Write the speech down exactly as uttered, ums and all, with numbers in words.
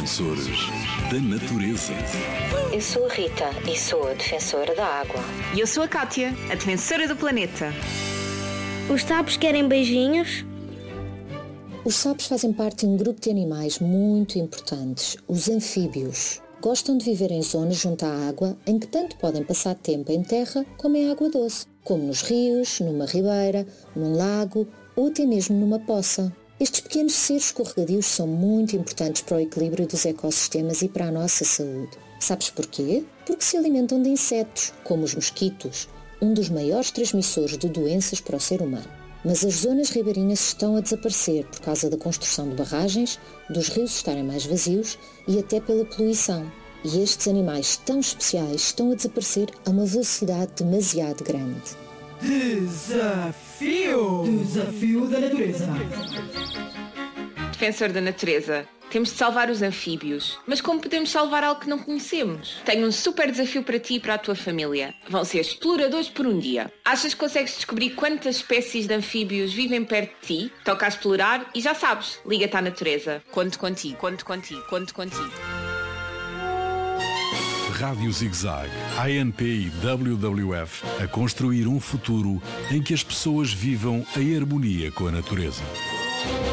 Defensores da natureza. Eu sou a Rita e sou a defensora da água. E eu sou a Kátia, a defensora do planeta. Os sapos querem beijinhos? Os sapos fazem parte de um grupo de animais muito importantes, os anfíbios. Gostam de viver em zonas junto à água em que tanto podem passar tempo em terra como em água doce, como nos rios, numa ribeira, num lago ou até mesmo numa poça. Estes pequenos seres escorregadios são muito importantes para o equilíbrio dos ecossistemas e para a nossa saúde. Sabes porquê? Porque se alimentam de insetos, como os mosquitos, um dos maiores transmissores de doenças para o ser humano. Mas as zonas ribeirinhas estão a desaparecer por causa da construção de barragens, dos rios estarem mais vazios e até pela poluição. E estes animais tão especiais estão a desaparecer a uma velocidade demasiado grande. Desafio! Desafio da natureza. Defensor da natureza, temos de salvar os anfíbios. Mas como podemos salvar algo que não conhecemos? Tenho um super desafio para ti e para a tua família. Vão ser exploradores por um dia. Achas que consegues descobrir quantas espécies de anfíbios vivem perto de ti? Toca a explorar e já sabes, liga-te à natureza. Conto contigo, conto contigo, conto contigo. Rádio Zig-Zag, A N P e W W F a construir um futuro em que as pessoas vivam em harmonia com a natureza.